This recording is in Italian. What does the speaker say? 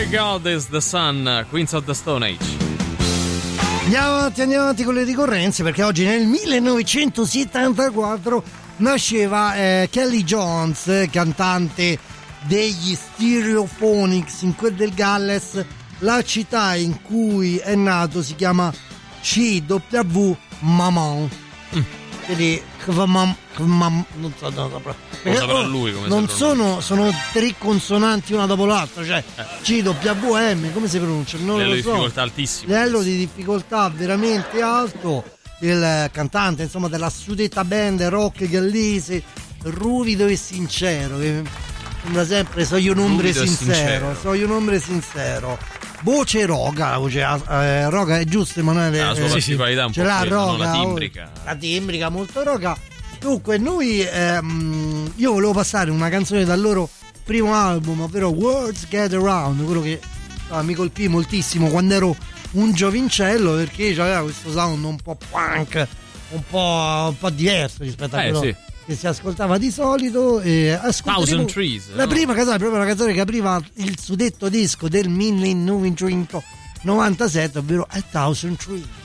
God is the Sun, Queens of the Stone Age. Andiamo avanti con le ricorrenze, perché oggi nel 1974 nasceva Kelly Jones, cantante degli Stereophonics in quel del Galles. La città in cui è nato si chiama CW Maman. Quindi non so, Lo saprà lui come non si pronuncia. sono tre consonanti una dopo l'altra, cioè CWM, come si pronuncia? Non Livello lo di so. difficoltà altissimo. Livello di difficoltà veramente alto. Il cantante, insomma, della suddetta band rock gallese, ruvido e sincero, che sembra sempre sono un ombre sincero. Voce roga, roga è giusto, Emanuele? La sua particolarità un ce po' l'ha quella, roga, no? La timbrica. La timbrica molto roga. Dunque, noi io volevo passare una canzone dal loro primo album, ovvero Words Get Around, quello che mi colpì moltissimo quando ero un giovincello, perché aveva questo sound un po' punk, un po' diverso rispetto a quello che si ascoltava di solito. Thousand Trees, la prima canzone, proprio la canzone che apriva il suddetto disco del 1997, ovvero A Thousand Trees.